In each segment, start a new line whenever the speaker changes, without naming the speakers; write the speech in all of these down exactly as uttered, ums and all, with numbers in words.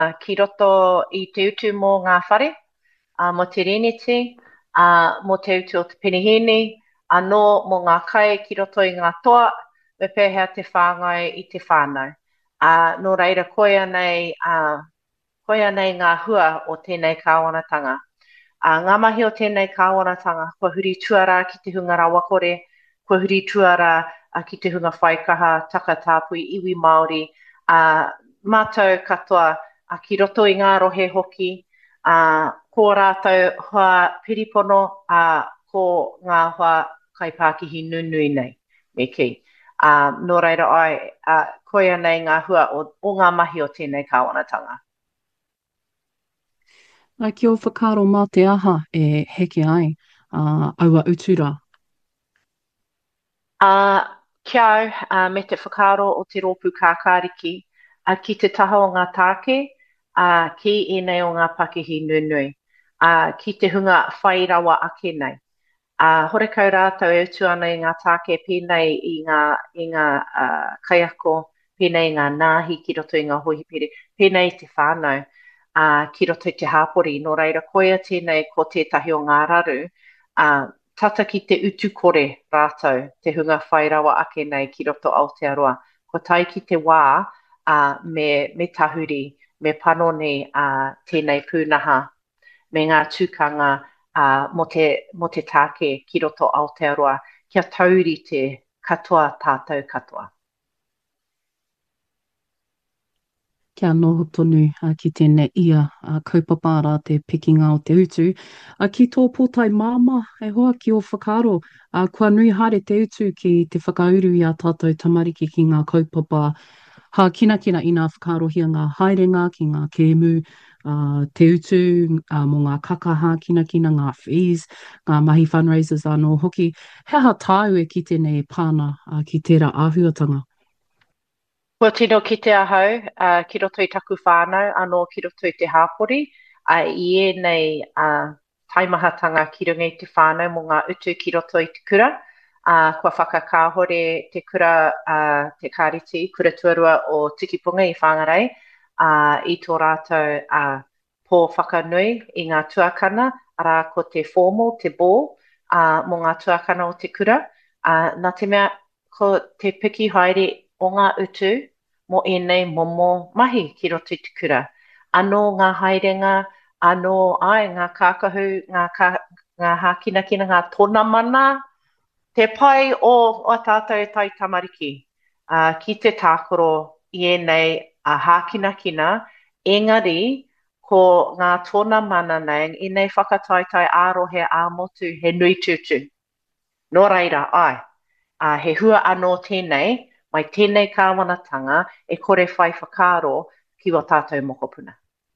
Ki roto i te utu mō ngā whare, a mo te riniti, a mo te utu o te penihini, anō mo ngā kai ki roto i ngā toa, me pēhea te whāngai i te whānau. A nō reira koia nei, a koia nei ngā hua o tēnei kāwanatanga. A ngā mahi o tēnei kāwanatanga, kua huri tuara ki te hunga rawakore, kua huri tuara a ki te hunga whaikaha, taka tāpui, iwi Māori, a mātou katoa a ki roto i ngā rohe hoki, a ko rātou hoa piripono, a ko ngā hoa kaipākihi nunui nei, me ki. A nō reira ai, a koia nei ngā hua o, o ngā mahi o tēnei kāwanatanga.
Ai ki o whakaro mā te aha e heke ai uh, aua utura.
A kia au, a me te whakaro o te rōpū kākāriki, a ki te taha o ngā tāke, a ki e nei o ngā pakihi nunui, a ki te hunga whairawa ake nei. A hore kau rātou e utu ana i ngā tāke pēnei i ngā, i ngā uh, kaiako, pēnei i ngā nāhi ki roto i ngā hohipere, pēnei i te whānau, a ki roto i te hāpori, no reira koia tēnei ko tētahi o ngā raru, a tata ki te utu kore rātou, te hunga whairawa ake nei ki roto Aotearoa. Ko tai ki te wā a me, me tahuri, me panoni a tēnei pūnaha, me ngā tūkanga a mo te, mo te tāke ki roto Aotearoa, kia tauri te katoa tātou katoa.
Kia noho tonu uh, ki tēnei ia uh, kaupapa rā te pikinga o te utu. Uh, ki tō pōtai māma, e hoa ki o whakaro, uh, kua nui haere te utu ki te whakauru i a tātou tamariki ki ngā kaupapa. Ha kina kina i ngā whakarohia ngā haerenga ki ngā kēmu, uh, te utu, uh, mo ngā kakaha kina kina, ngā fees, ngā mahi fundraisers anō hoki. He aha tāu e ki tēnei pāna uh, ki tērā āhuatanga?
Kua tino ki te ahau, uh, ki roto i taku whānau, anō ki roto i te hāpori, a uh, i e nei uh, taimahatanga ki runga i te whānau mo ngā utu ki roto i te kura, uh, kua whakakāhore te kura, uh, te kāriti, kura tuarua o Tikipunga i Whangarei, uh, i tō rātou uh, pō whakanui i ngā tuakana, arā ko te formal, te bō, uh, mo ngā tuakana o te kura, uh, nā te mea ko te piki haere o ngā utu, mo enei momo mahi ki roto i te kura. Anō ngā haerenga, anō ai ngā kākahu, ngā, kā, ngā hākina kina, ngā tōna mana, te pai o, o tātou tai tamariki. Uh, ki te tākoro i enei a hākina kina, engari ko ngā tōna mana nei, i nei whakataitai ārohe āmotu he nui tūtu. Nō reira, ai, uh, he hua anō tēnei, mai tēnei kāwanatanga e kore whai whakaro ki o tātou mokopuna.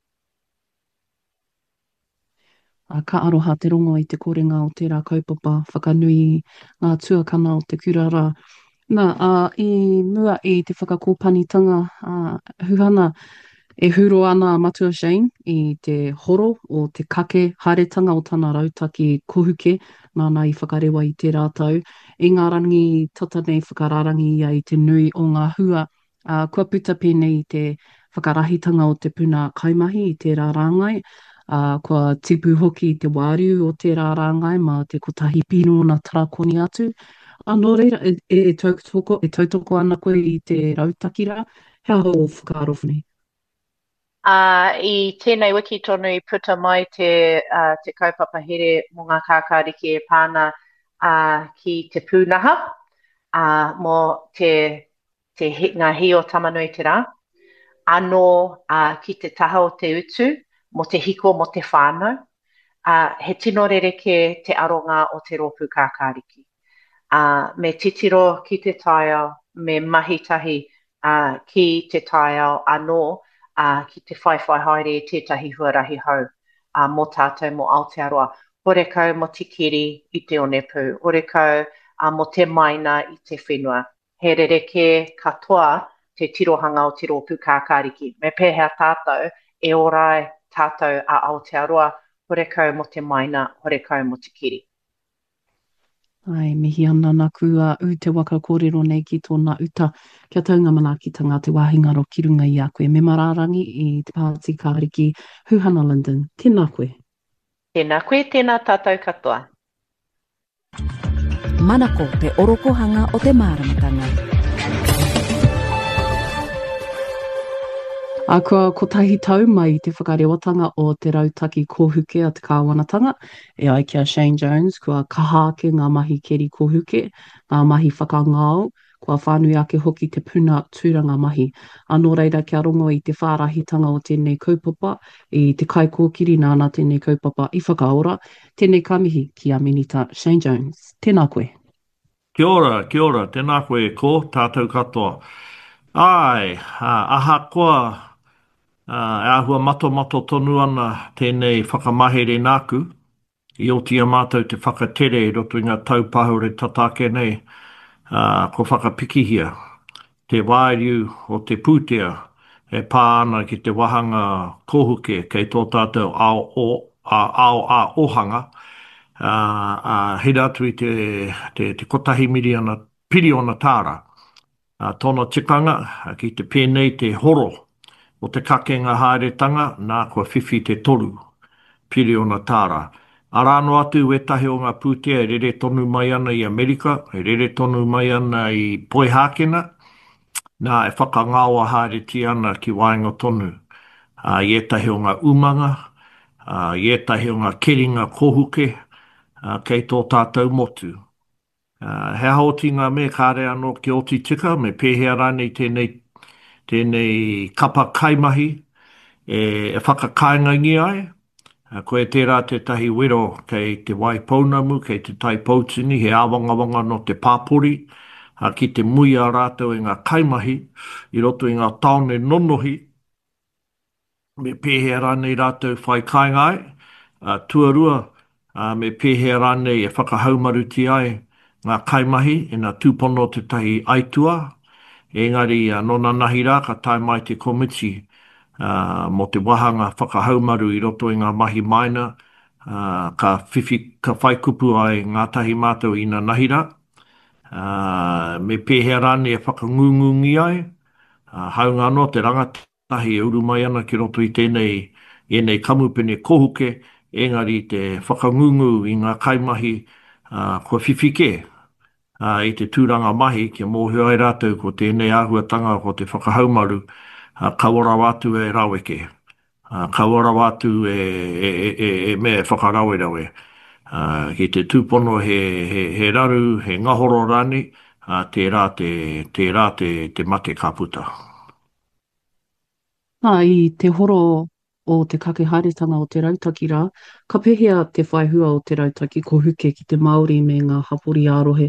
Uh, ka aroha te rongo i te korenga o tērā kaupapa, whakanui ngā tuakana o te kurara. Nā, uh, i mua i te whakakōpanitanga, uh, huhana e huro ana Matua Shane i te horo o te kake haeretanga o tana rautaki kohuke, nāna i whakarewa i te rātau. I ngā rangi tata nei whakararangi ia i te nui o ngā hua, uh, kua puta pēnei i te whakarahitanga o te puna kaimahi i tērā rāngai, Uh, kua tipu hoki te wāru o tērā rāngai ma te kotahi pino na tarakoni atu. Anō reira, e, e, e, tautoko, e tautoko ana koe i te rautakira, hea ho o whakaarowhini.
Uh, I tēnei wiki tonu i puta mai te, uh, te kaupapa here mō ngā kākāriki e pāna uh, ki te pūnaha, uh, mō te, te hi, ngā hi o tamanui te rā, anō uh, ki te taha o te utu, mo te hiko mo te whānau, uh, he tino rereke te aronga o te rōpū kākāriki. Uh, me titiro ki te taiao, me mahitahi uh, ki te taiao anō, uh, ki te whaiwhai haere i tētahi huarahi hau uh, mō tātou mō Aotearoa. Hore kau mo te kiri i te onepu, hore kau uh, mo te maina i te whenua. He rereke katoa te tirohanga o te rōpū kākāriki. Me pēhea tātou e orai tātou a Aotearoa, hore kau mo te maina, hore kau mo te kiri.
Ai, mihi ana nā kua u te waka kōrero nei ki tōna uta. Kia taunga manaakitanga te wāhingaro ki runga i a koe. Me mararangi i te Pāti Kāriki, Huhana Linden. Tēnā koe.
Tēnā koe, tēnā tātou katoa.
Manako te orokohanga o te māramatanga.
A kua kotahi tau mai te whakarewatanga o te rautaki kōhuke a te kāwanatanga. E ai kia Shane Jones, kua kahake ngā mahi keri kōhuke, ngā mahi whakangao, kua whānui ake hoki te puna tūranga mahi. Anō reira kia rongo i te whārahitanga o tēnei kaupapa, i te kai kōkiri nāna tēnei kaupapa i whakaora. Tēnei ka mihi ki a minita Shane Jones. Tēnā koe.
Kia ora, kia ora, tēnā koe ko, tātou katoa. Ai, uh, aha koa, uh, e ahua mato mato tonu ana tēnei whakamahere nāku, i o tia mātou te whakatere i roto i ngā taupahore tatake nei, uh, ko whakapikihia. Te wāriu o te pūtea e pā ana ki te wahanga kōhuke kei tō tātou ao, o, a, ao a ohanga, uh, uh, hira atu i te, te, te kotahi miri ana piri ona tāra. Uh, tōna tikanga uh, ki te pēnei te horo o te kakenga haeretanga nā kua whiwhi te toru piri ona tāra. Arano atu e tahi o ngā pūtea e rere tonu mai ana i Amerika, e rere tonu mai ana i Poihākena, nā e whakangaua haereti ana ki wainga tonu. Uh, I etahi o ngā umanga, uh, i etahi o ngā keringa kōhuke, uh, kei tō tātou motu. Uh, he haoti ngā me kāre anō ki oti tika, me pēhea rānei tēnei, tēnei kapa kaimahi, e, e whakakaingangi ai. Uh, koe tērā te tahi wero kei te waipounamu, kei te tai pautini, he awangawanga no te pāpori, uh, ki te muia rātou i ngā kaimahi, i roto i ngā taone nonohi, me pēhea rānei rātou whai kaingai, uh, tuarua, uh, me pēhea rānei e whakahaumaruti ai, ngā kaimahi e ngā tūpono te tahi aitua. Engari, uh, nona nahi rā ka tai mai te komiti uh, mo te wahanga whakahaumaru i roto i ngā mahi maina, uh, ka whiwhi, ka whaikupu ai ngā tahi mātou i ngā nahi rā. Uh, me pēhea rāne e whakangungungi ai, uh, haunga no te rangatahi e uru mai ana ki roto i tēnei, i nei kamupene kohuke, engari te whakangungu i ngā kaimahi uh, kua whiwhike. Uh, I te tūranga mahi, kia mōhio ai rātou ko tēnei āhuatanga ko te whakahaumaru, uh, kaora wātu e raweke. Uh, kaora wātu e, e, e, e, e me whakarawe rawe. Uh, ki te tūpono he, he, he raru, he ngahoro rani, uh, tērā te, tērā te, te mate kāputa.
Nā, i te horo o te kake haeretanga o te rautaki rā, ka pehea te whaihua o te rautaki kōhuke ki te Māori me ngā hapori ārohe.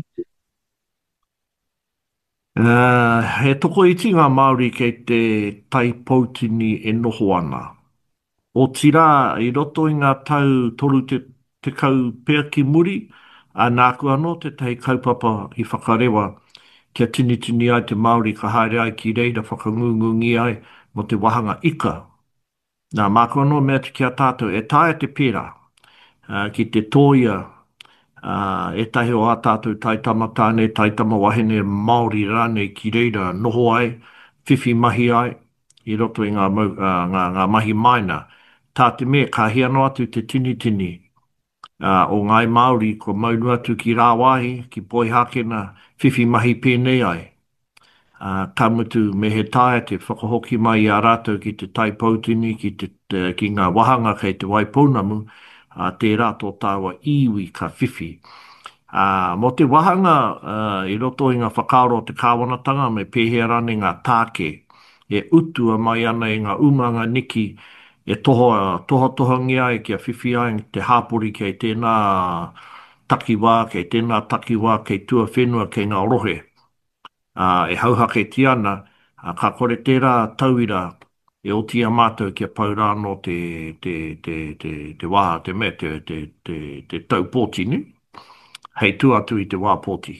Uh, he toko iti ngā Māori kei te taipautini e noho ana. O tira i roto i ngā tau toru te, te kau pēr ki muri, a nāku anō te tahi kaupapa i whakarewa kia tini tini ai te Māori ka haere ai ki reira whakangungungi ai mo te wahanga ika. Nā māku anō mea te kia tātou e tae te pēra uh, ki te tōia Uh, e tahi o a tātou taitama tāne, taitama wahine Māori rānei ki reira noho ai, whiwhi mahi ai, i roto i ngā, mau, uh, ngā, ngā mahi maina. Tā te me, ka hea no atu te tini tini uh, o ngai Māori, ko maunu atu ki Rāwahi, ki Poihākena, whiwhi mahi pēnei ai. Uh, ka mutu me he tae te whakahoki mai i a rātou ki te taipautini, ki, te, te, ki ngā wahanga kei te waipounamu, uh, tērā tō tāua iwi ka whiwhi. Uh, mo te wahanga uh, i roto i ngā whakaaro te kāwanatanga me pēhea rane ngā tāke, e utua mai ana i ngā umanga niki e toho, toho tohangi ai kia whiwhi ai te hāpori kei tēnā takiwā, kei tēnā takiwā, kei tua whenua, kei ngā rohe. Uh, e hauhake ti ana, uh, ka kore tērā tauira e o tia mātou kia paura no te, te, te, te, te waha, te me, te, te, te, te tau pōtini, hei tu atu i te wā pōti.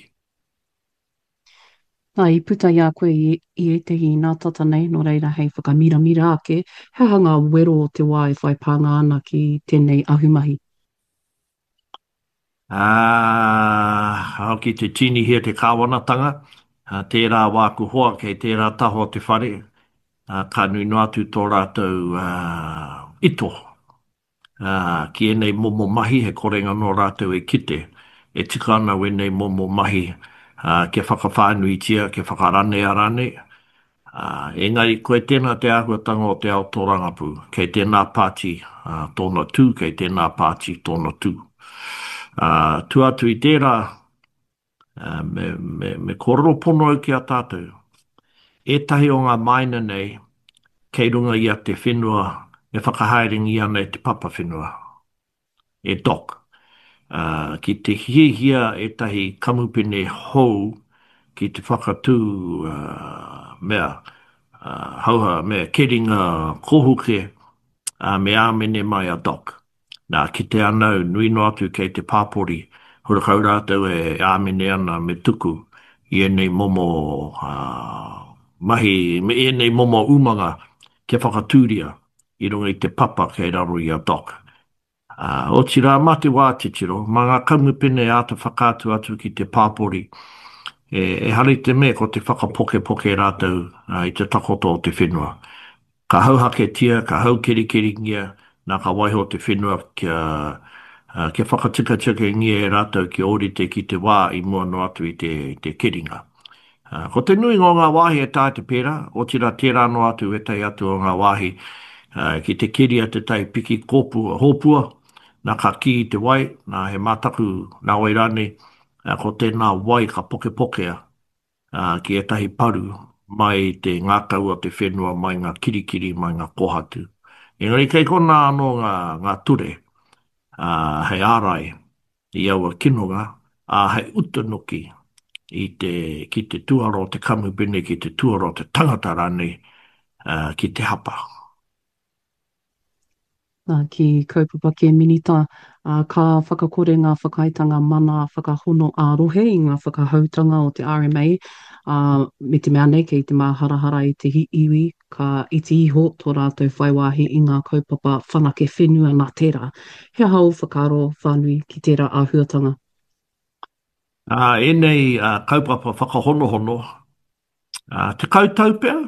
Nā, i puta i a koe i, i etehi nā tata nei, no reira hei whakamira mira ake, he hanga wero o te wā e whai pānga ana ki tēnei ahumahi.
Ah, au ki te tini hia te kāwanatanga, uh, tērā wāku hoa kei tērā taho te whare, uh, ka nui no atu tō rātou uh, ito. Uh, ki enei momo mahi, he korenga no rātou e kite, e tika ana wenei momo mahi, uh, ke whakawhānui tia, ke whakarane a rane. Uh, engari, koe tēnā te āhuatanga o te ao tō rangapu, kei tēnā pāti uh, tōna tū, kei tēnā pāti tōna tū. Uh, tu atu i tērā, uh, me, me, me kororo pono au ki a tātou. E tahi o ngā maina nei, kei runga i a te whenua, e whakahaeringi ana e te papa whenua, e doc. Uh, ki te hihia e tahi kamupene hou, ki te whakatū uh, mea, uh, hauha mea keringa kohuke, uh, me āmene mai a doc. Nā, ki te anau, nui no atu kei te pāpori, hurakau rātou e āmene ana me tuku, i enei momo uh, mahi, me enei momo umanga, ke whakatūria, i runga i te papa kei raro i a doc. Uh, o tira mate wā te tiro, ma ngā kaumupene a te whakātu atu ki te pāpori, e, e hare te me ko te whakapoke poke rātou uh, i te takoto o te whenua. Ka hauhake tia, ka hau keri keri ngia, nā ka waiho te whenua kia, uh, ke whakatika tika ngia e rātou ki orite ki te wā i mua no atu i te, te keringa. Uh, ko te nui ngō ngā wāhi e tā te pēra, o tira tērā no atu e tai atu o ngā wāhi, uh, ki te keri a te tai piki kōpua, hōpua, nā ka ki i te wai, nā he mātaku nā wai rane, uh, ko tēnā wai ka poke pokea, uh, ki e tahi paru, mai te ngākau o te whenua, mai ngā kirikiri, mai ngā kohatu. Engari kei kona anō ngā, ngā ture, uh, hei ārai, i aua kinonga, a uh, hei utanuki, i te, ki te tuaro o te kamupene, ki te tuaro o te tangata rane, uh, ki te hapa.
Nā, ki kaupapa ke minita, uh, ka whakakore ngā whakaitanga mana whakahono ārohe i ngā whakahautanga o te R M A, uh, me te mea nei kei te māharahara i te iwi, ka iti iho tō rātou whaiwahi i ngā kaupapa whanake whenua nā tērā. Hea hau whakaro whanui ki tērā āhuatanga.
Uh, e nei uh, kaupapa whakahonohono, uh, te kautau pēr,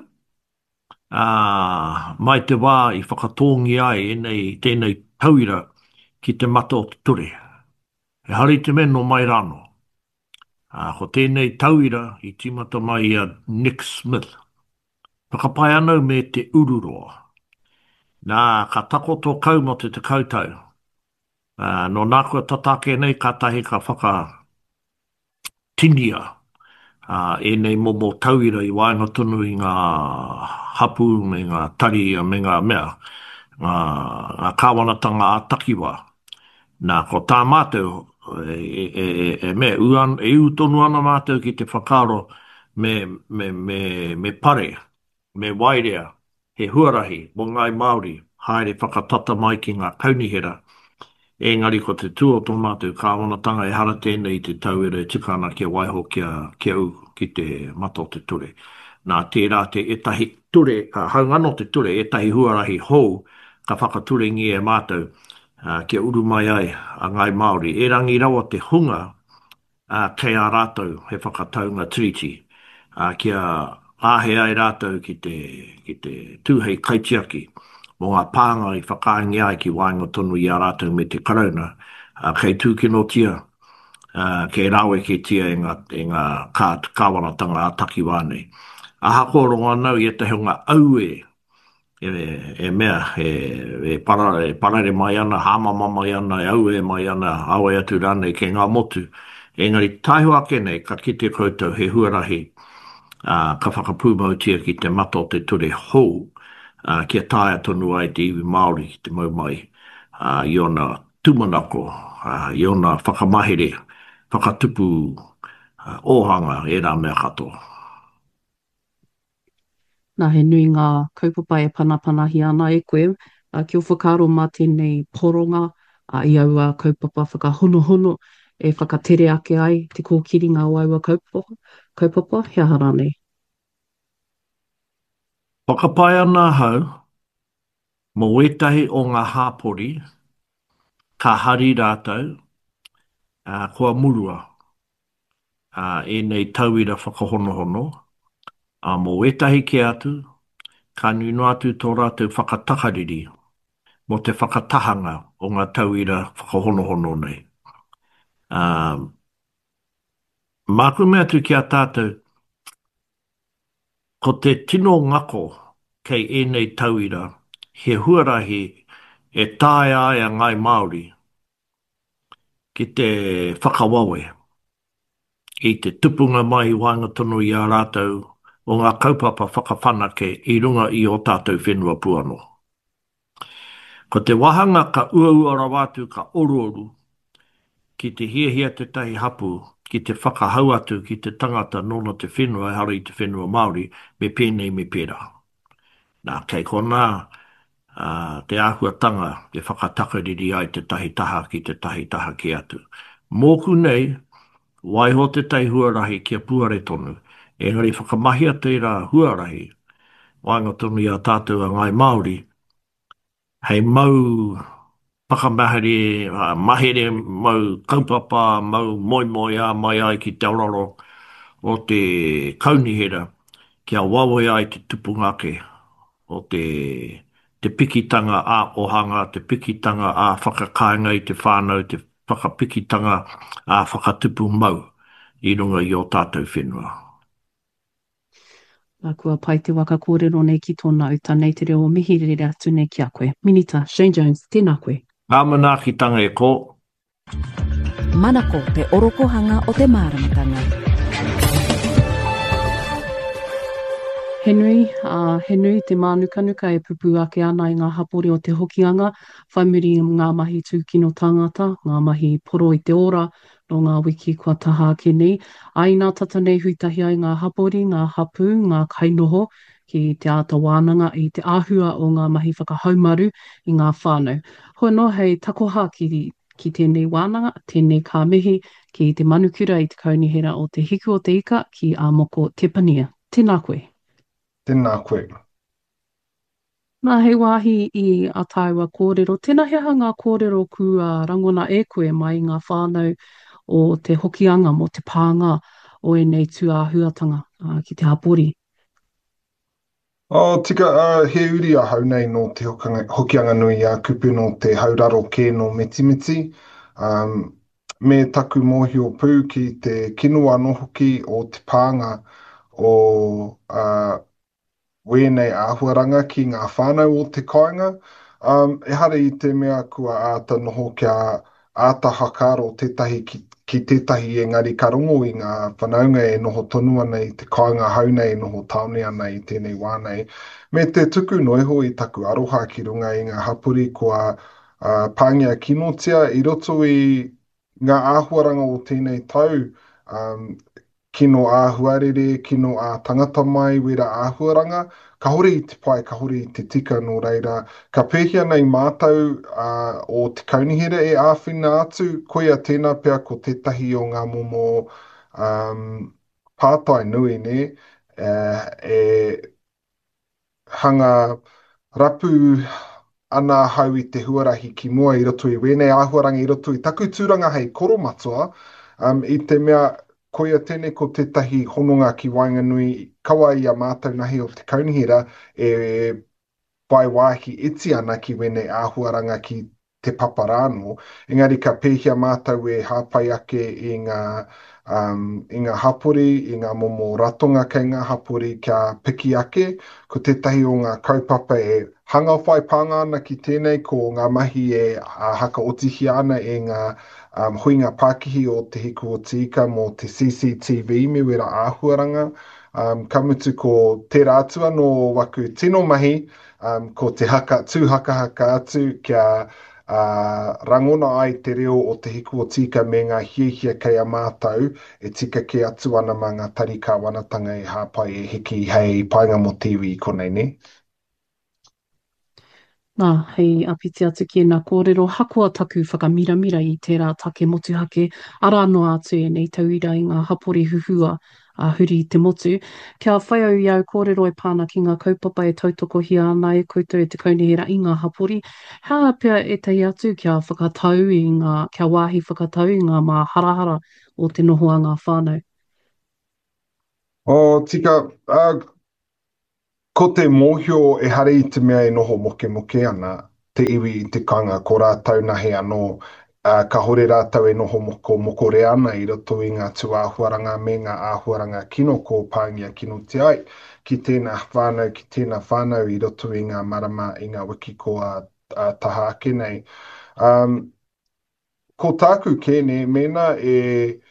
uh, mai te wā i whakatōngi ai e nei tēnei tauira ki te mata o te ture. E hari te meno mai rano. Uh, ko tēnei tauira i timata mai a Nick Smith. Whakapai anau me te ururoa. Nā ka takoto kau mo te te kautau. Uh, no nā kua tatake nei ka tahi ka whaka tinia. Uh, e nei momo tauira i wainga tonu i ngā hapu me ngā tari me ngā mea. Ngā, ngā kāwanatanga a takiwa. Nā ko tā mātou e, e, e, e me uan, e utonu ana mātou ki te whakaro me, me, me, me pare, me wairea, he huarahi, mo ngai Māori, haere whakatata mai ki ngā kaunihera. Engari ko te tua tō mātou kāwanatanga e hara tēnei te tauira e tika ana kia waiho kia, kia u ki te mata o te ture. Nā tērā te etahi ture, ka haungano te ture, etahi huarahi hou, ka whakature ngi e mātou, uh, kia uru mai ai a ngai Māori. E rangi rawa te hunga uh, kei a rātou he whakataunga treaty, uh, kia āhe ai rātou ki te, ki te tūhei kaitiaki, mo ngā pānga i whakaingi ai ki wainga tonu i a rātou me te karauna, uh, kei tūkino tia, uh, kei rawe ki tia e ngā, e ngā kā, kāwanatanga a takiwānei. A hako rongo anau i e te hunga aue, e, e mea, e, e, para, e parare mai ana, hāmama mai ana, e aue mai ana, aue atu rānei ke ngā motu. Engari taiho ake nei, ka kite koutou he huarahi, uh, ka whakapūmau tia ki te mata o te ture hou, uh, kia tāia tonu ai te iwi Māori, te mau mai, uh, i ona tumanako, uh, i ona whakamahere, whakatupu, uh, ohanga, e rā mea katoa.
Nā he nui ngā kaupapa e panapanahi ana e koe, uh, ki o whakaro mā tēnei poronga, uh, i aua kaupapa whakahonohono, e whakatere ake ai te kōkiri ngā waua kaupapa, kaupapa, hea hara nei.
Whakapai ana hau, mo wetahi o ngā hāpori, ka hari rātou, uh, kua murua uh, e nei tauira whakahonohono. A uh, mo etahi ke atu, ka nino atu tō rātou whakatakariri mo te whakatahanga o ngā tauira whakahonohono nei. Uh, Māku mea tu ki a tātou, ko te tino ngako kei e nei tauira, he huarahi e tāe ai a ngai Māori ki te whakawawe, i te tupunga mai wānga tono i a rātou o ngā kaupapa whakawhanake i runga i o tātou whenua puano. Ko te wahanga ka uaua rawatu ka ororu ki te hiahia te tahi hapu, ki te whakahau atu ki te tangata nona te whenua, hara i te whenua Māori, me pēnei me pērā. Nā, kei kona uh, te āhuatanga te whakatakariri ai te tahi taha ki te tahi taha ki atu. Mōku nei, waiho te tai huarahi kia puare tonu, engari whakamahia te rā huarahi, wānga tonu i a tātou a ngai Māori, hei mau whakamahere, uh, mahere, mau kaupapa, mau moi moi a mai ai ki te auraro o te kaunihera, kia wawe ai te tupungake o te, te pikitanga a ohanga, te pikitanga a whakakainga i te whānau, te whakapikitanga a whakatupu mau i runga i o tātou whenua.
A kua pai te waka kōrero nei ki tōna uta nei te reo mihi rere atu nei ki a koe. Minita, Shane Jones, tēnā koe.
Ngā manaakitanga e ko.
Manako te orokohanga o te māramatanga.
He nui, uh, he nui te mānukanuka e pupu ake ana i ngā hapori o te hokianga, whai muri ngā mahi tūkino tangata, ngā mahi poro i te ora, no ngā wiki kua taha ake nei. Ai nā tata nei huitahi ai ngā hapori, ngā hapu, ngā kainoho, ki te ata wānanga i te āhua o ngā mahi whakahaumaru i ngā whānau. Hoa no hei takoha ki, ki tēnei wānanga, tēnei kā mihi, ki te manukura i te kaunihera o te hiku o te ika ki a moko te pania. Tēnā koe.
Tēnā koe.
Nā hei wāhi i a tāua kōrero. Tēnā hea ngā kōrero kua rangona e koe mai ngā whānau o te hokianga mo te pānga o e nei tū āhuatanga uh, ki te hapori.
Oh, tika, uh, he uri a hau nei no te hokanga, hokianga nui a kupu no te hauraro kē no metimiti. Um, me taku mōhio pū ki te kinua no hoki o te pānga o uh, wēnei āhuaranga ki ngā whānau o te kāinga. Um, e hara i te mea kua āta noho kia āta hakaro tētahi ki, ki tētahi engari ka rongo i ngā whanaunga e noho tonu ana i te kāinga haunei e noho taone ana i tēnei wānei. Me te tuku noiho i taku aroha ki runga i ngā hapuri kua uh, pāngia kinotia i roto i ngā āhuaranga o tēnei tau. Um, kino āhuarere, kino ā tangata mai, wera āhuaranga, ka hore i te pai, ka hore i te tika no reira. Ka pēhia nei mātau uh, o te kaunihere e āwhina atu, koia tēnā pea ko tētahi o ngā momo um, pātai nui, ne? Uh, e hanga rapu ana hau i te huarahi ki mua i roto i wēnei āhuaranga i roto i taku tūranga hei koromatua, um, i te mea koia tēnei ko tētahi hononga ki Wainganui, kawa i a mātou nahi o te kaunihera e pai wāhi iti ana ki wēnei āhuaranga ki te paparāno. Engari ka pēhia mātou e hāpai ake i ngā, um, i ngā hapori, i ngā momo ratonga kei ngā hapori kia piki ake, ko tētahi o ngā kaupapa e hanga whai pānga ana ki tēnei, ko ngā mahi e uh, haka otihi ana e ngā um, huinga Pākihi o te hiku o tika mo te C C T V me wera āhuaranga. Um, ka mutu ko te rātua no waku tino mahi, um, ko te haka, tūhaka haka atu kia uh, rangona ai te reo o te hiku o tika me ngā hiehia kei a mātou e tika ke atu ana ma ngā tarika wanatanga e hāpai e hiki hei painga mo tiwi konei ne.
Nā, hei apiti atu ki nā kōrero hakua taku whakamiramira i tērā take motu hake, ara anō atu e nei tauira i ngā hapori huhua a huri i te motu. Kia whai au i au kōrero e pāna ki ngā kaupapa e tautoko hi ana e koutou e te kaunihera i ngā hapori. Hea pia e tei atu kia whakatau i ngā, kia wāhi whakatau i ngā mā harahara o te noho a ngā whānau.
O, tika, uh, ko te mōhio e hare i te mea e noho moke moke ana, te iwi i te kanga, ko rātau nahi anō, uh, ka hore rātau e noho moko moko re ana i roto i ngā tū āhuaranga me ngā āhuaranga kino ko pāngia kino te ai, ki tēnā whānau, ki tēnā whānau i roto i ngā marama, i ngā wiki ko a, a taha ake nei. Um, ko tāku kēne, mena e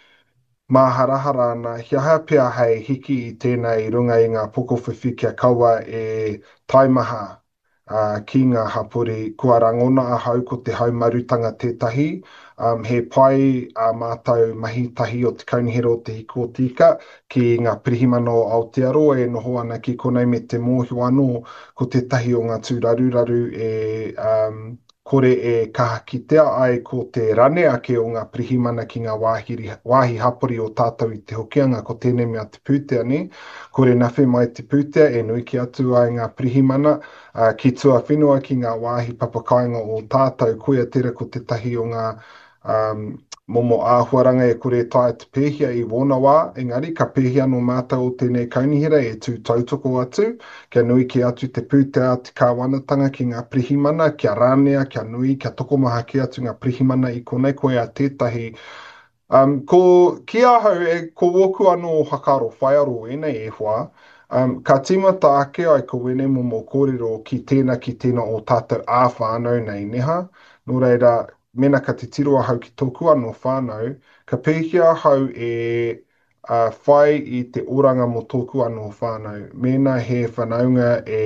mā harahara ana, hia hea pia hei hiki i tēnā i runga i ngā pokowhiwhi kia kaua e taimaha uh, ki ngā hapori. Kua rangona a hau ko te haumarutanga tētahi, um, he pai a mātou mahi tahi o te kaunihera o te hiko o tika ki ngā pirihimano o Aotearoa e noho ana ki konei me te mōhio anō ko te tahi o ngā tūraruraru e um, kore e kaha kitea ai ko te rane ake o ngā pirihimana ki ngā wāhiri, wāhi hapori o tātou i te hokianga ko tēnei mea te pūtea ni. Kore nawhi mai te pūtea e nui ki atu ai ngā pirihimana uh, ki tua whenua ki ngā wāhi papakainga o tātou koea tera ko te tahi o ngā um, momo āhuaranga e kore tae te pēhia i wōna wā, engari ka pēhia no mātou o tēnei kaunihera e tū tautoko atu, kia nui ki atu te pūtea te kāwanatanga ki ngā prihimana, kia rānea, kia nui, kia tokomaha ki atu ngā prihimana i konei koe a tētahi. Um, ko ki ahau e ko woku anō hakaro whaiaro enei e hua, um, ka timata ake ai ko wene momo kōrero ki tēnā ki tēnā o tātou āwhānau nei neha, nō reira, mena ka te tiroa hau ki tōku anō whānau, ka pēhia hau e uh, whai i te oranga mo tōku anō whānau. Mena he whanaunga e,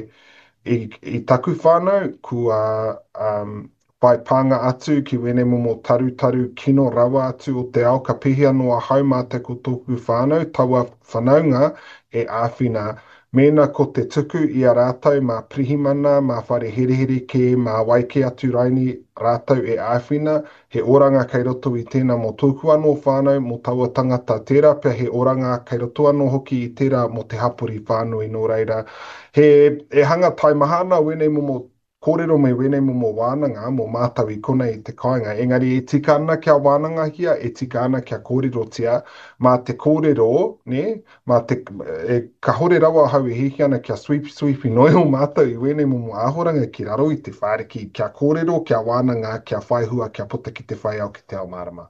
i, i taku whānau, kua um, whai pānga atu ki wene momo taru taru kino rawa atu o te ao, ka pēhia noa hau mā te ko tōku whānau, taua whanaunga e āwhina. Mena ko te tuku i a rātau mā prihimana, mā whare herehere ke, mā waike atu raini rātau e āwhina, he oranga kei roto i tēnā mo tōku anō whānau, mo taua tangata tērā, pia he oranga kei roto anō hoki i tērā mo te hapori whānau i nō reira. He e hanga taimahana wene momo kōrero me wene momo wānanga, mo mātau i konei i te kāinga. Engari e tika ana kia wānanga hia, e tika ana kia kōrero tia, mā te kōrero, ne, mā te, e, ka hore rawa hau e hiki ana kia sweep sweep i noi o mātau i wene momo āhoranga ki raro i te whāreki, kia kōrero, kia wānanga, kia whaihua, kia puta ki te whai au ki te ao marama.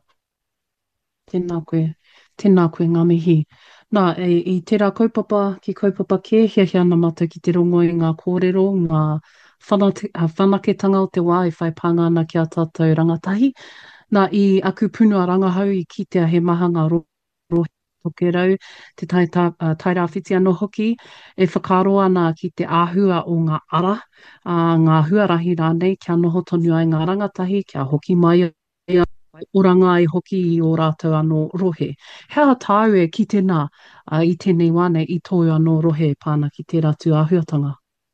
Tēnā koe, tēnā koe ngā mihi. Nā, e, i tērā kaupapa, ki kaupapa ke, hia hia na mātou ki te rongo i ngā kōrero, ngā whanake, whanaketanga o te wā e whai pānga ana ki a tātou rangatahi. Nā, i aku punua rangahau i kitea he mahanga rohi toke rau, te tai, tā, uh, tai rāwhiti anō hoki, e whakaro ana ki te āhua o ngā ara, uh, ngā huarahi rānei, kia noho tonu ai ngā rangatahi, kia hoki mai ia, oranga ai hoki i o rātou anō rohe. Hea tāu e ki tēnā uh, i tēnei wane i tōu anō rohe pāna ki tērā tū āhuatanga.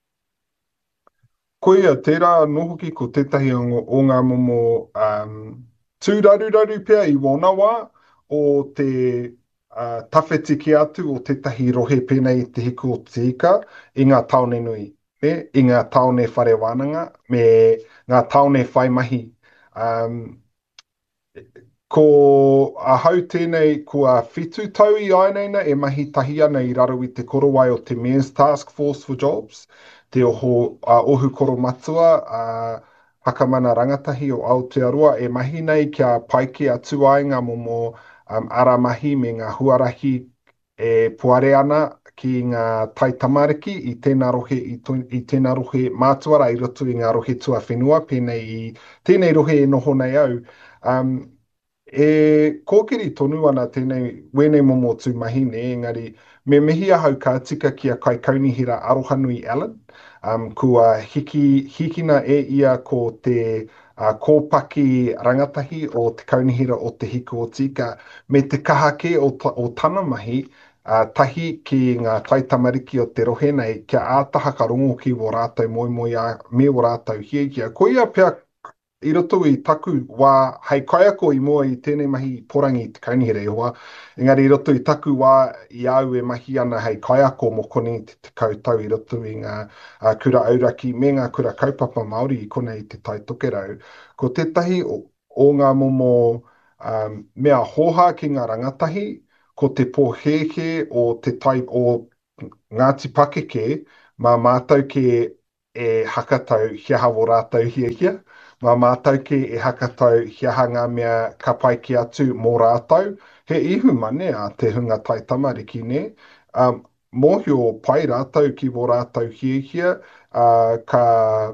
Koia, tērā nohoki ko tētahi o, o ngā momo um, tūraruraru pia i wōna wā o te uh, tawhetiki atu o tētahi rohe pēnei i te hiko o te ika i ngā taone nui, me, i ngā taone whare wānanga, me ngā taone whai mahi. Um, ko a hau tēnei kua whitu tau i aineina e mahi tahi ana i raro i te korowai o te Men's Task Force for Jobs, te oho a uh, ohu koro matua a uh, hakamana rangatahi o Aotearoa e mahi nei kia paike atu ai ngā momo um, aramahi me ngā huarahi e puare ana ki ngā tai tamariki i tēnā rohe, i, to, i tēnā rohe mātuara i roto i ngā rohe tua whenua, pēnei i tēnei rohe e noho nei au. Um, E kōkiri tonu ana tēnei wene momo tū mahi ne, engari me mihi ahau ka tika ki a kai kaunihira Arohanui Allen, um, kua hiki, hikina e ia ko te uh, kōpaki rangatahi o te kaunihira o te hiko o tika, me te kahake o, ta, o tana mahi, uh, tahi ki ngā taitamariki o te rohe nei, kia ātaha ka rongo ki o rātou moi moi a me o rātou hiehia. Ko ia pia i roto i taku wā hei kaiako i mua i tēnei mahi porangi i te kaunihera e hoa. Engari i roto i taku wā i au e mahi ana hei kaiako mokoni te te kautau i roto i ngā uh, kura auraki me ngā kura kaupapa Māori i konei te tai tokerau. Ko tētahi o, o ngā momo um, mea hoha ki ngā rangatahi, ko te pōhehe o te tai o Ngāti Pakeke, mā mātou ke e hakatau hiaha o rātou hiahia, mā mātou ke e hakatau hiaha ngā mea ka pai ki atu mō rātou, he ihu mane a te hunga tai tamariki ne. Um, mōhio pai rātou ki o rātou hiahia, uh, ka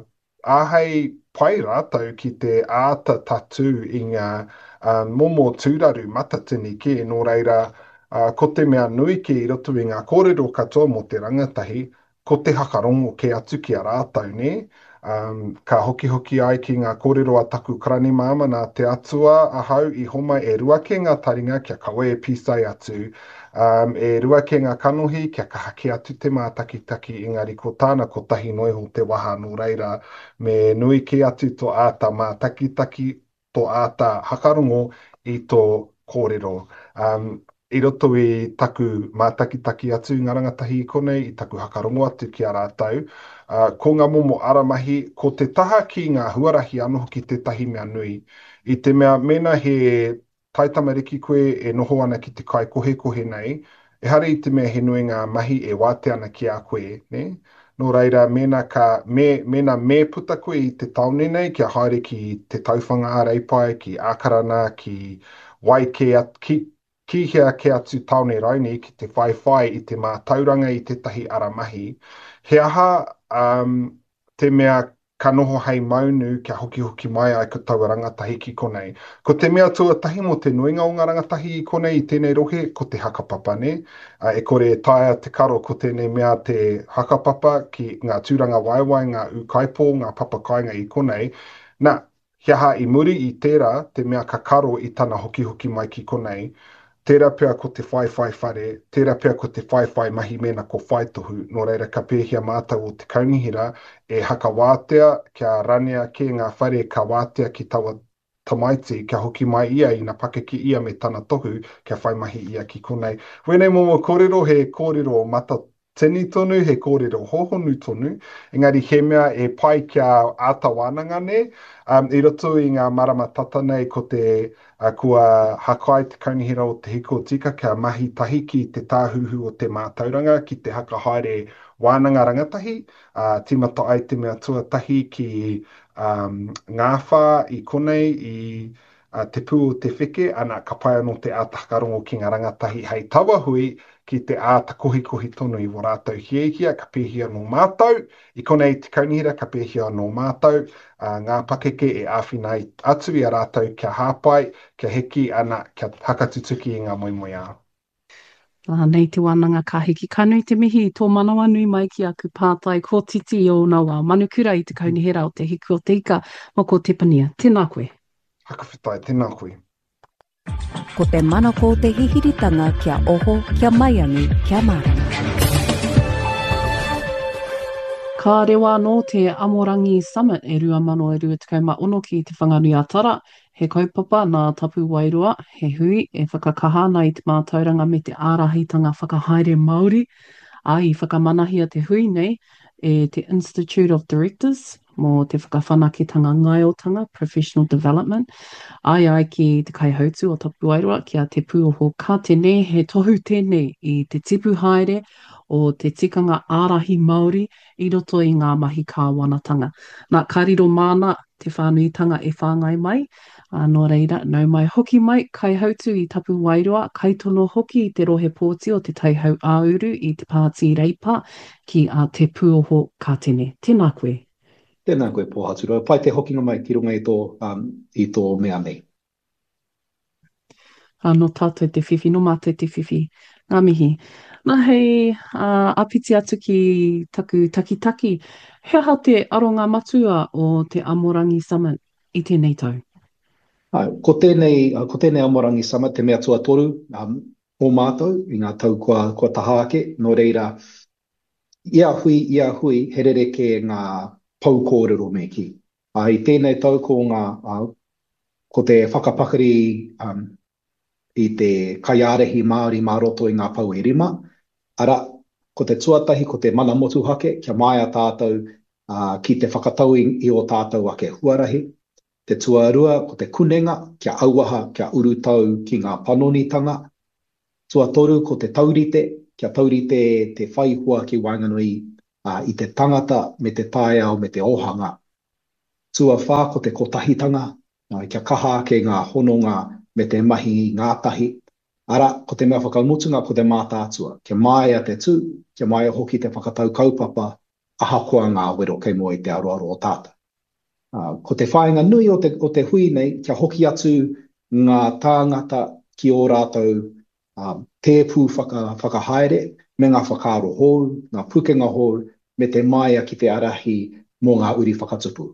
āhei pai rātou ki te āta tatu i ngā uh, momo tūraru matatini ke, nō reira, Uh, ko te mea nui ki i roto i ngā kōrero katoa mo te rangatahi, ko te hakarongo ke atu ki a rātou, ne? Um, ka hoki hoki ai ki ngā kōrero a taku karani māma nā te atua a hau i homa e rua ke ngā taringa kia kawe e pisai atu, um, e rua ke ngā kanohi kia ka hake atu te mātakitaki, engari ko tāna ko tahi noi ho te waha no reira, me nui ke atu to āta mātakitaki, to āta hakarongo i tō kōrero. Um, I roto i taku mātakitaki atu ngā rangatahi i konei, i taku hakarongo atu ki a rātou. Uh, ko ngā momo aramahi, ko te taha ki ngā huarahi anō ki te tahi mea nui. I te mea mena he taitamariki koe e noho ana ki te kai kohe kohe nei, e hare i te mea he nui ngā mahi e wāte ana ki a koe, ne? Nō reira, mena, ka, me, mena me puta koe i te taone nei, kia haere ki te tauwhanga a reipai, ki ākarana, ki wai ke at, ki, ki hea ke atu taone rauni ki te whaiwhai i te mātauranga i te tahi aramahi. He aha um, te mea ka noho hei maunu kia hoki hoki mai ai ka taua rangatahi ki konei. Ko te mea tuatahi mo te nuinga o ngā rangatahi i konei i tēnei rohe, ko te hakapapa ne. Uh, e kore taia te karo ko tēnei mea te hakapapa ki ngā tūranga waiwai, ngā ukaipo, ngā papakainga i konei. Nā, he aha i muri i tērā te mea ka karo i tana hoki hoki mai ki konei. Tērā pia ko te whaiwhai whare, tērā pia ko te whaiwhai mahi mena ko whaitohu, nō reira ka pēhia mātou o te kaunihira e haka wātea kia ranea ke ngā whare ka wātea ki taua tamaiti kia hoki mai ia i ngā pakeki ia me tana tohu kia whaimahi ia ki konei. Whenei momo kōrero he kōrero mata tini tonu, he kōrero hohonu tonu, engari he mea e pai kia āta wānanga ne, um, i roto i ngā marama tata nei ko te uh, kua hakai te kaunihira o te hiko tika kia mahi tahi ki te tāhuhu o te mātauranga ki te haka haere wānanga rangatahi, uh, timata ai te mea tuatahi ki um, ngāwha i konei i uh, te pū o te whike, ana ka pai anō te ātakarongo ki ngā rangatahi hei tawa hui, ki te āta kohi kohi tonu i wo rātou hiehia, ka pēhia no mātou, i konei te kaunihira ka pēhia no mātou, uh, ngā pakeke e āwhinai atu i a rātou kia hāpai, kia heki ana, kia hakatutuki i ngā moimoi ā.
Uh, nei te wānanga ka hiki kanu te mihi i tō manawa nui mai ki aku pātai ko titi o nā wā manukura i te kaunihira o te hiku o te ika, mo ko te pania. Tēnā koe.
Hakawhitai, tēnā koe.
Ko te mana ko te hihiritanga kia oho, kia maiangi, kia marama.
Ka rewa no te Amorangi Summit e rua mano e rua tukau ma ono ki te whanganui a Tara. He kaupapa nā tapu wairua, he hui e whakakaha nei te mātauranga me te ārahitanga whakahaere Māori. A i whakamanahia te hui nei e te Institute of Directors, mō te whakawhanaketanga ngaiotanga, Professional Development. Ai ai ki te kaihautu o tapu wairua, kia te pūoho ka tēnei, he tohu tēnei i te tipu haere o te tikanga ārahi Māori i roto i ngā mahi kāwanatanga. Nā kariro māna te whānuitanga e whāngai mai, anō reira, nau mai hoki mai, kaihautu i tapu wairua, kaitono hoki i te rohe pōti o te taihau āuru i te pāti reipa ki a te pūoho ka tēnei. Tēnā koe.
Tēnā koe pōhatura. Pai te hokinga mai ki runga i tō, um, i tō mea nei.
Anō tātou te whiwhi, no mātou te whiwhi. Ngā mihi. Nā hei uh, apiti atu ki taku takitaki, he aha te aronga matua o te Amorangi Summit i tēnei tau?
Ai, ko tēnei, uh, ko tēnei Amorangi Summit, te mea tua toru, um, o mātou, i ngā tau kua, kua taha ake, no reira, ia hui, ia hui, he rereke ngā pau kōrero me ki. Uh, I tēnei tau ko ngā, uh, ko te whakapakari um, i te kaiarehi Māori mā roto i ngā pau e rima, ara, ko te tuatahi, ko te mana motu hake, kia mai a tātou uh, ki te whakatau i, i o tātou ake huarahi. Te tuarua, ko te kunenga, kia auaha, kia urutau ki ngā panonitanga. Tuatoru, ko te taurite, kia taurite te whaihua ki Wainganui uh, i te tangata me te tāiao me te ohanga. Tua whā, ko te kotahitanga, uh, kia kaha ke ngā hononga me te mahi ngātahi. Ara, ko te mea whakamutunga, ko te mātātua. Kia mai a te tū, kia mai a hoki te whakatau kaupapa, ahakoa ngā wero kei moe te aroaro o tāta. Uh, ko te whainga nui o te, o te hui nei, kia hoki atu ngā tāngata ki o rātou um, tēpū whaka, whakahaere, me ngā whakaaro hou, ngā pukenga hou, me te maia ki te arahi mō ngā uri whakatupu.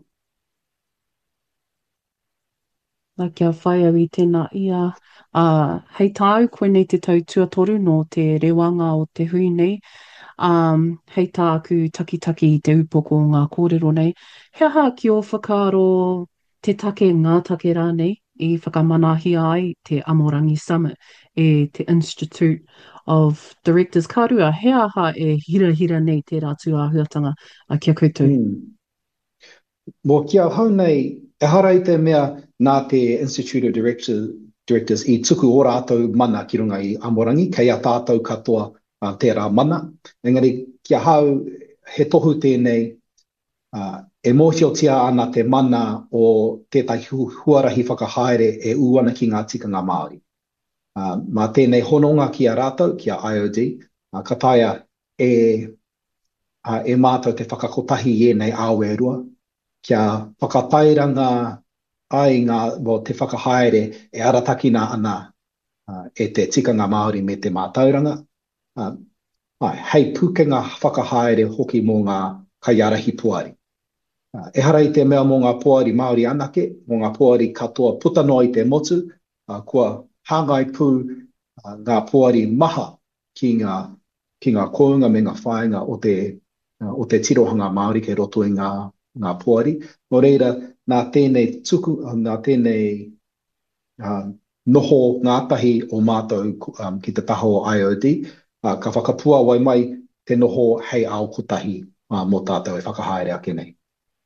Nā kia whai au i tēnā ia. Uh, hei tāu, koe nei te tau tuatoru no te rewanga o te hui nei. Um, hei tā aku takitaki i te upoko o ngā kōrero nei. He aha ki o whakaaro te take ngā take rā nei i whakamanahi ai te Amorangi Summit e te Institute of Directors Karua. He aha e hira hira nei te rātu āhuatanga a kia koutou.
Hmm. Mō kia hau nei, e hara i te mea nā te Institute of Directors, Directors i tuku o rātou mana ki runga i Amorangi, kei a tātou katoa uh, tērā mana. Engari, kia hau he tohu tēnei, uh, e mōhiotia ana te mana o tētai hu huarahi whakahaere e uana ki ngā tikanga Māori. Uh, mā tēnei hononga ki a rātou, ki a I O D, uh, ka taia e, uh, e mātou te whakakotahi i nei āwe rua, kia whakatairanga ai ngā mo te whakahaere e aratakina ana uh, e te tikanga Māori me te mātauranga. Uh, ai, hei pukenga whakahaere hoki mō ngā kaiarahi puari. Uh, e hara i te mea mō ngā puari Māori anake, mō ngā puari katoa putanoa i te motu, uh, kua hāngai pū uh, ngā puari maha ki ngā, ki ngā kounga me ngā whainga o te, uh, o te tirohanga Māori ke roto i ngā, ngā puari. No reira, nā tēnei tuku, nā tēnei uh, noho ngātahi o mātou um, ki te taho o I O D, uh, ka whakapua wai mai te noho hei ao kutahi uh, mō tātou e whakahaere ake nei.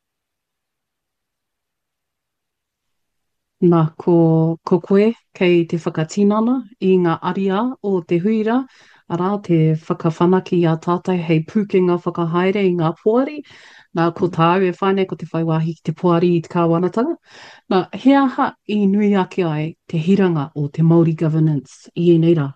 Nā, ko, ko koe kei te whakatinana i ngā aria o te huira, ara te whakawhanaki a tātai hei pukenga whakahaere i ngā puari. Nā, ko tāu e whānei ko te whaiwahi ki te puari i te kāwanatanga. Nā, he aha i nui ake ai te hiranga o te Māori governance i e nei rā?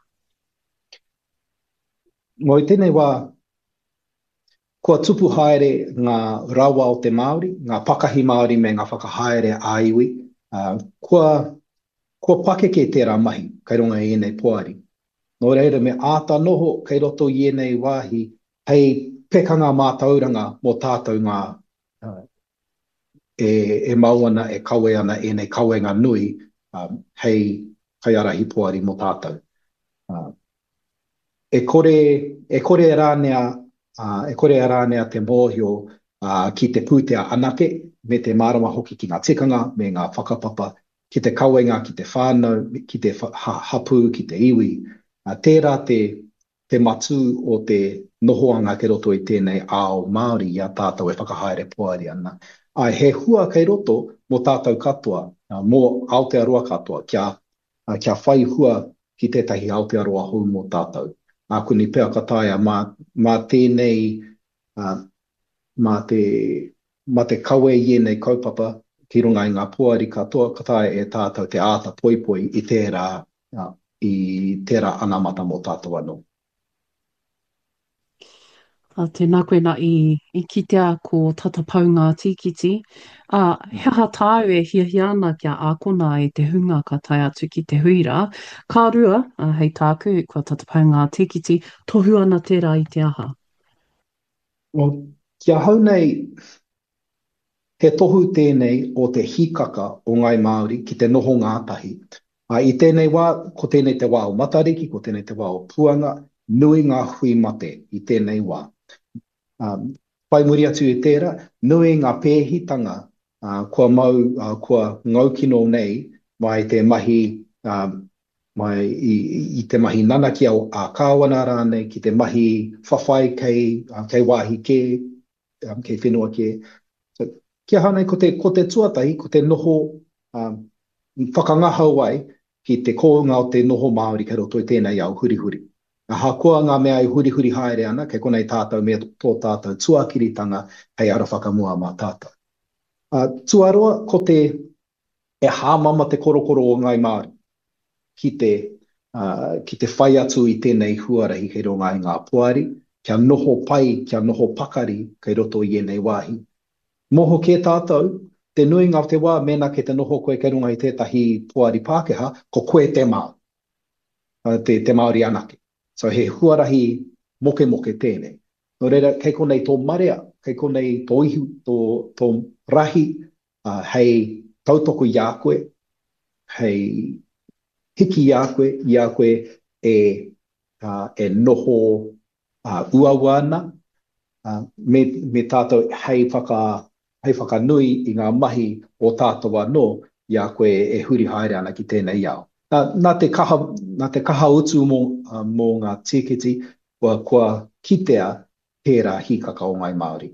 Mo i tēnei wā, kua tupu haere ngā rawa o te Māori, ngā pakahi Māori me ngā whakahaere a iwi, uh, kua, kua pakeke tērā mahi, kai runga i enei puari. Nō reira me āta noho kei roto i enei wāhi, hei pekanga mātauranga mō tātou ngā uh, e, e mauana, e kawe ana, e nei kawenga nui um, hei kaiarahi puari mō tātou. Uh, e kore, e kore rānea, uh, e kore rānea te mōhio uh, ki te pūtea anake, me te mārama hoki ki ngā tikanga, me ngā whakapapa, ki te kawenga, ki te whānau, ki te ha, hapu, ki te iwi. Uh, tērā te, te matu o te nohoanga ke roto i tēnei ao Māori i a tātou e whakahaere puari ana. Ai, he hua kei roto mō tātou katoa, uh, mō Aotearoa katoa, kia, uh, kia whai hua ki tētahi Aotearoa hou mō tātou. A uh, kuni pēa kataia, mā, mā tēnei, uh, mā te, mā te kawe i enei kaupapa, ki runga i ngā puari katoa, kataia e tātou te āta poipoi i tērā, uh, i tērā anamata mō tātou anō.
A tēnā koe nā i, i kitea ko tatapau ngā tīkiti. A he aha tāu e hiahia ana kia ākona i te hunga ka tai atu ki te huira. Kā rua, a hei tāku, kua tatapau ngā tīkiti, tohu ana tērā i te aha.
O, kia hau nei, he tohu tēnei o te hikaka o ngai Māori ki te noho ngātahi. A I tēnei wā, ko tēnei te wā o Matariki, ko tēnei te wā o Puanga, nui ngā hui mate I tēnei wā. Um, pai muri atu e tērā, nui ngā pēhitanga uh, kua mau, uh, kua ngaukino nei mai te mahi, um, mai i, i te mahi nanaki au a kāwana rānei, ki te mahi whawhai kei, uh, kei wāhi ke, um, kei whenua ke. So, kia hanei, ko te, ko te tuatahi, ko te noho um, whakangahau ai ki te kōunga o te noho Māori kei roto I tēnei au huri huri. A hakoa ngā mea I huri huri haere ana, kei konei tātou mea tō tātou tuakiritanga hei ara whakamua mā tātou. Uh, tuaroa, ko te e hāmama te korokoro o ngai Māori ki te, uh, ki te whai atu I tēnei huarahi kei ronga I ngā puari, kia noho pai, kia noho pakari kei roto I enei wāhi. Moho ke tātou, te nui ngā te wā mena ke te noho koe kei runga I tētahi puari Pākehā, ko koe te Māori, uh, te, te Māori anake. So he huarahi moke moke tēnei. No reira, kei konei tō marea, kei konei tō ihu, tō, tō rahi, uh, hei tautoko I a koe, hei hiki I a koe, I a koe e, uh, e noho uh, uaua ana, uh, me, me tātou hei whaka, hei whakanui I ngā mahi o tātou anō, I a koe e huri haere ana ki tēnei au. Nā, nā, te kaha, nā te kaha utu mō, uh, mō ngā tīkiti, kua, kua kitea pērā hikaka o ngai Māori.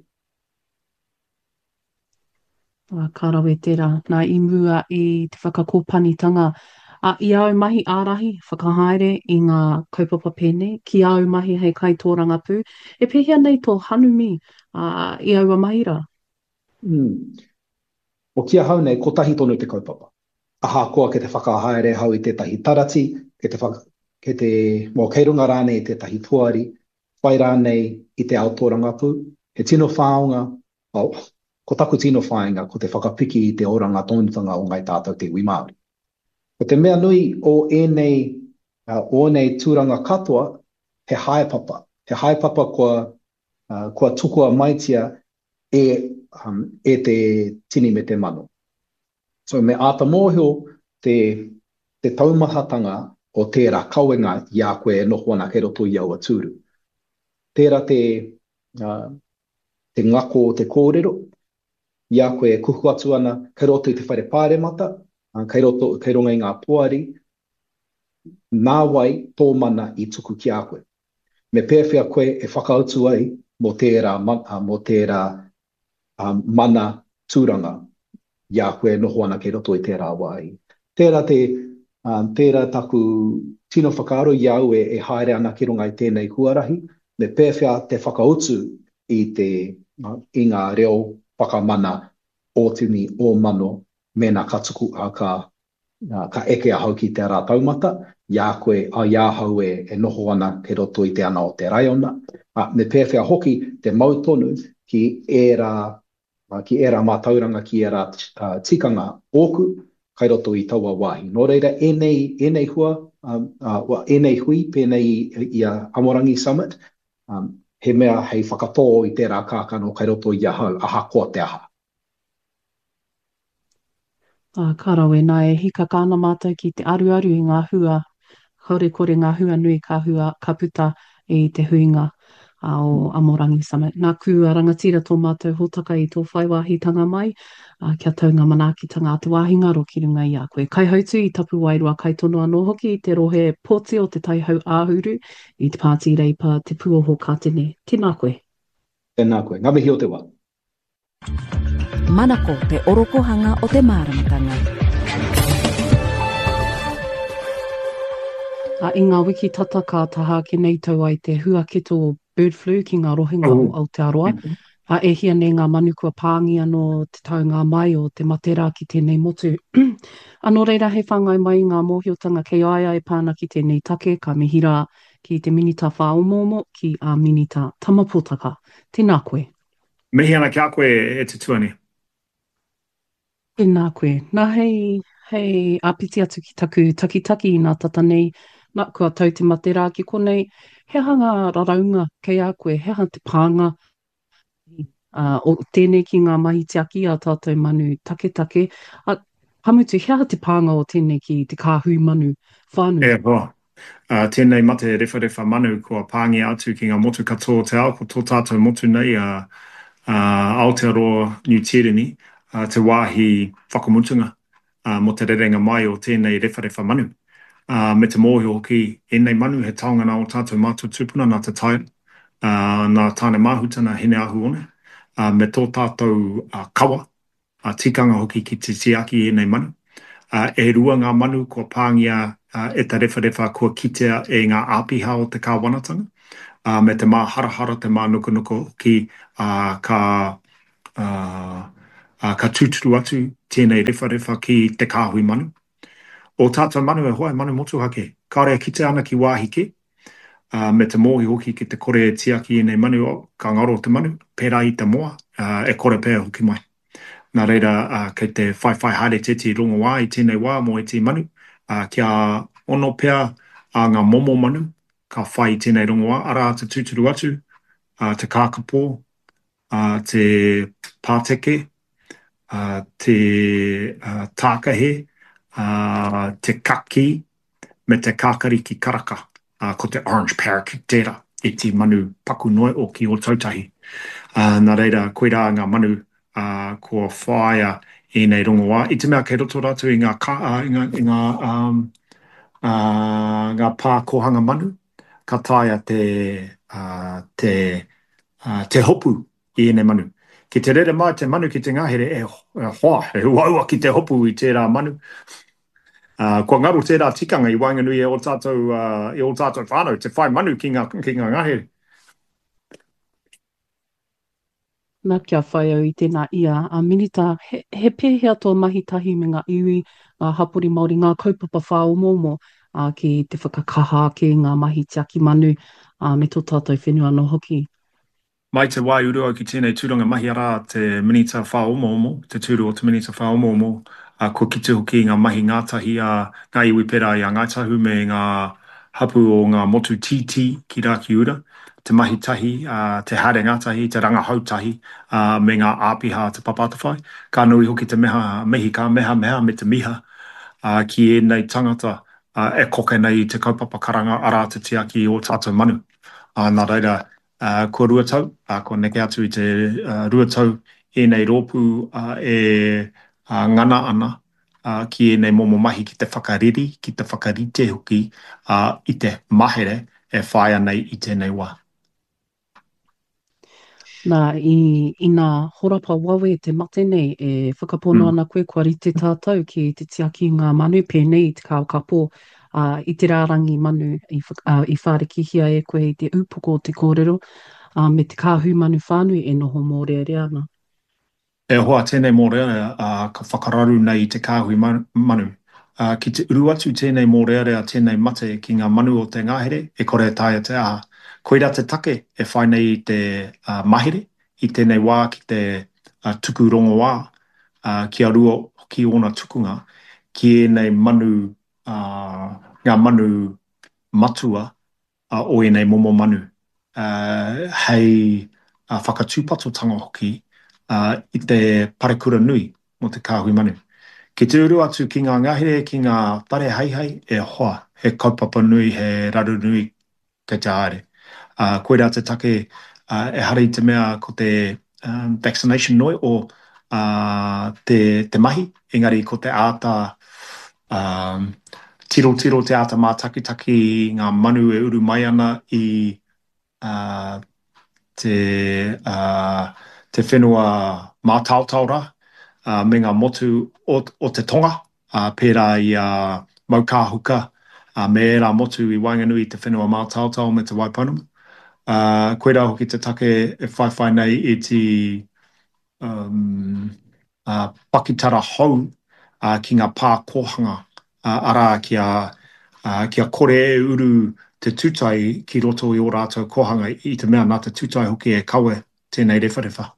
Uh, ka rawe tērā, nā I mua I te whakakōpanitanga, a I au mahi ārahi, whakahaere I ngā kaupapa pēnei, ki au mahi hei kaitōranga pū, e pēhea nei tō hanumi uh, I aua mahi rā.
Mm. O kia hau nei, ko tahi tonu te kaupapa. Aha koa ke te whakahaere hau I tētahi tarati, ke te, whaka, ke te mō kei runga rānei I tētahi puari, whai rānei I te aotoranga pū, he tino whāonga, oh, ko taku tino whāinga, ko te whakapiki I te oranga tonutanga o ngai tātou te iwi Māori. Ko te mea nui o enei, uh, o enei tūranga katoa, he haepapa. He haepapa kua, uh, kua tukua maitia e, um, e te tini me te mano. So me āta mōhio te, te taumahatanga o tērā kauenga I a koe e noho ana kei roto I aua tūru. Tērā te, uh, te ngako o te kōrero, I a koe e kuhu atu ana kei roto I te whaire pāremata, uh, kei, roto, kei ronga I ngā puari, nā wai tō mana I tuku ki a koe. Me pēwhia koe e whakautu ai mō tērā, uh, mō tērā uh, mana tūranga, I a koe noho ana kei roto I tērā wai. Tērā te, um, tērā taku tino whakaaro I au e, e haere ana ki runga I tēnei huarahi, me pēwhia te whakautu I te, uh, I ngā reo whakamana o tini o mano me nā katuku a ka, uh, ka eke ahau ki te rā taumata, I a koe a I a hau e, e noho ana kei roto I te ana o te raiona. Uh, me pēwhia hoki te mautonu ki e rā Uh, ki era mātauranga, ki era uh, tikanga ōku, kai roto I taua wāhi. Nō reira, enei, enei hua, um, uh, enei hui, pēnei I a Amorangi Summit, um, he mea hei whakatō I tērā kākano, kai roto I a hau, aha koa te aha.
Uh, ka rawe, nā e hika kāna mātou ki te aru aru I ngā hua, haure kore ngā hua nui ka hua, ka puta I te huinga. Uh, o Amorangi Summit. Nā kua rangatira tō mātou hōtaka I tō whaiwāhitanga mai, uh, kia taunga manaakitanga a te wāhingaro ki runga I a koe. Kai hautu I tapu wairua kai tono anō hoki I te rohe pōti o te taihau āhuru I te pāti reipa te puoho ka tene. Tēnā koe.
Tēnā koe. Ngā mihi o te wā.
Manako te orokohanga o te māramatanga.
Uh, I ngā wiki tata ka taha ke nei tau ai te huaketo bird flu ki ngā rohinga o Aotearoa. Uh, e hia nei ngā manukua pāngi anō te taunga mai o te matera ki tēnei motu. Anō reira he whangai mai ngā mōhiotanga kei aia e pāna ki tēnei take, ka mihira ki te minita whaomomo ki a minita tamapotaka. Tēnā koe.
Mihi ana kia koe e te tuani.
Tēnā koe. Nā hei, hei apiti atu ki taku takitaki I nā tata nei, nā kua tau te matera ki konei, he hanga raraunga kei a koe, he hanga te pānga uh, o tēnei ki ngā mahi te aki a tātou manu take take. A Pamutu, hea te pānga o tēnei ki te kāhui manu whānui?
E hoa. Uh, tēnei mate refa refa manu kua pāngi atu ki ngā motu katoa te ao, ko tō tātou motu nei a uh, uh, Aotearoa New Tirini, uh, te wāhi whakamutunga uh, mo te rerenga mai o tēnei refa refa manu. Uh, me te mōhio hoki, e nei manu he taongana o tātou mātou tupuna nā te taira, uh, nā tāne māhutana hene ahu one, uh, me tō tātou uh, kawa, uh, tikanga hoki ki te tiaki e nei manu. Uh, e rua ngā manu kua pāngia uh, e te refa refa kua kitea e ngā āpiha o te kāwanatanga, uh, me te mā harahara, te mā nuku nuku ki uh, ka, uh, uh, ka tūturu atu tēnei refa refa ki te kāhui manu. O tātou manu e hoa, manu motu hake. Kāre ki te ana ki wāhi ke, uh, me te mōhi hoki ki te kore e tiaki i nei manu o, ka ngaro te manu, pērā i te moa, uh, e kore pēr hoki mai. Nā reira, uh, kei te whai whai haere te ti rongo wā i tēnei wā mo e ti manu, uh, kia ono pēr a ngā momo manu, ka whai i tēnei rongo wā, ara te tūturu atu, uh, te kākapō, uh, te pāteke, uh, te uh, tākahe, Uh, te kaki me te kākari ki karaka, uh, ko te orange parakeet tērā, e ti manu paku noe o ki o tautahi. Uh, nā reira, koe rā ngā manu uh, ko whaia i nei rongo wā. I te mea kei roto rātu i ngā, ka, uh, i ngā, i ngā, um, uh, ngā pā kohanga manu, ka taia te, uh, te, uh, te hopu i nei manu. Ki te rere mai te manu ki te ngahere e, e hoa, e uaua ki te hopu i tērā manu. Uh, kua ngaru tērā tikanga i wainganui e o tātou, uh, e o tātou whānau, te whai manu ki ngā, ki ngā ngahere.
Nā kia whai au i tēnā ia. A minita, he, he pēhea tō mahi tahi me ngā iwi, ngā hapori Māori, ngā kaupapa whāomomo uh, ki te whakakaha ki ngā mahi tiaki manu uh, me tō tātou whenua no hoki.
Mai te wai urua ki tēnei tūranga mahi ara te minita whaomomo, te tūru o te minita whaomomo, a ko kite hoki ngā mahi ngātahi a ngā iwi pera i a Ngaitahu me ngā hapu o ngā motu titi ki Raki Ura, te mahi tahi, uh, te haere ngātahi, te ranga hautahi, uh, me ngā āpiha te papatawhai. Ka nui hoki te meha, mehi ka meha meha me te miha uh, ki e nei tangata uh, e koke nei te kaupapa karanga ara te tiaki o tātou manu. Uh, nā reira, uh, ko ruatau, uh, ko neke atu i te uh, ruatau e nei rōpū uh, e Uh, ngana ana uh, ki e nei momo mahi ki te whakariri, ki te whakarite hoki uh, i te mahere e whaia nei i tēnei wā.
Nā, i, i nā horapa wawe te mate nei e whakapono mm. ana koe kua rite tātou ki te tiaki ngā manu pēnei te kāukapo uh, i te rārangi manu i, uh, i whārekihia e koe i te upoko o te kōrero uh, me te kāhui manu whānui e noho mō rea rea ana.
E hoa tēnei mō rea uh, ka whakararu nei te kāhui manu. Uh, ki te uru atu tēnei mō rea rea tēnei mate ki ngā manu o te ngāhere, e kore tāia te aha. Koira te take e whai nei te uh, mahere, i tēnei wā ki te uh, tuku rongo wā, uh, ki a rua ki ona tukunga, ki e nei manu, uh, ngā manu matua uh, o e nei momo manu. Uh, hei uh, whakatūpatotanga hoki, Uh, i te parekura nui mo te kāhui manu. Ki te uru atu ki ngā ngahere, ki ngā pare haihai, e hoa, he kaupapa nui, he raru nui kei te aere. Uh, koe rā te take uh, e hari te mea ko te um, vaccination noi o uh, te, te mahi, engari ko te āta um, tiro tiro te āta mā taki taki ngā manu e uru mai ana i uh, te... Uh, te whenua mātautaura uh, me ngā motu o, o te tonga, uh, pērā i uh, maukāhuka, uh, me rā motu i Wainganui te whenua mātautau me te Waipounama. Uh, koe rā hoki te take e whai whai nei i te um, uh, pakitara hou uh, ki ngā pā kohanga uh, ara kia, uh, kia kore e uru te tūtai ki roto i o rātou kohanga i te mea nā te tūtai hoki e kawe tēnei rewharewha.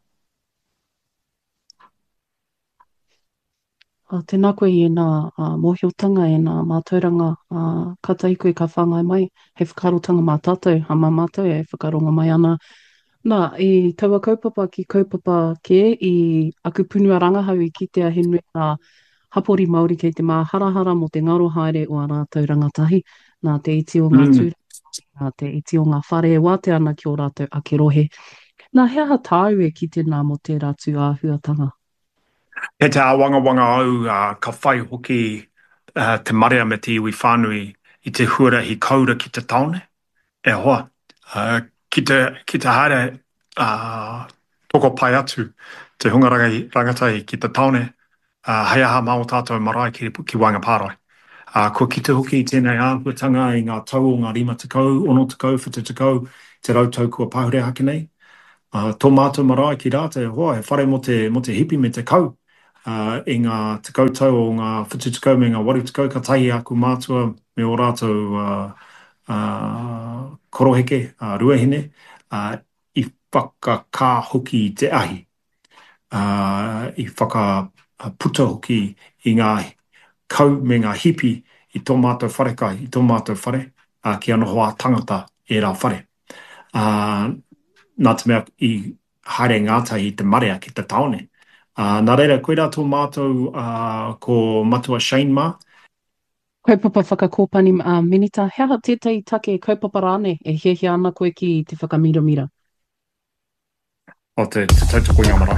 Uh, tēnā koe i nā uh, mōhiotanga e nā mātauranga uh, kata i koe ka whāngai mai, hei whakarotanga mā tātou, ha mā mātou e whakaronga mai ana. Nā, i taua kaupapa ki kaupapa ke, i aku punua rangahau i kitea he nui nā hapori Māori kei te māharahara mo te ngaro haere o a rātou rangatahi, nā te iti o ngā
Mm.
tūra, nā te iti o ngā whare, wā te ana ki o rātou ake rohe. Nā hea ha tāu e ki tēnā mo te rātu āhuatanga.
He te awanga wanga au uh, ka whai hoki uh, te marea me te iwi whānui i te huarahi kaura ki te taone. E hoa, uh, ki te, ki te haere uh, toko pai atu te hungarangai rangatai ki te taone, uh, hei aha mao tātou marae ki, ki wanga pārai. Uh, ko ki te hoki i tēnei āhuatanga i ngā tau o ngā rima tekau, ono tekau, whita tekau, te rautau kua pahure hake nei. Uh, tō mātou marae ki rāta e hoa, he whare mo te, mo te hipi me te kau. Uh, i ngā tekau tau o ngā whitu tekau me ngā waru tekau, ka tahi aku mātua me o rātou uh, uh, koroheke, uh, ruahine, uh, i whakakā hoki i te ahi. Uh, I whakaputa hoki i ngā kau me ngā hipi i tō mātou wharekai, i tō mātou whare, uh, ki ana hoa tangata e rā whare. Uh, nā te mea i haere ngātai i te marea ki te taone. Uh, nā reira, koe rā tō mātou uh, ko matua Shane Ma.
Kaupapa whakakōpani uh, Minita, hea ha tētai take kaupapa rāne e hehia ana koe ki te whakamiramira?
O te, te tautoko i ngā marae.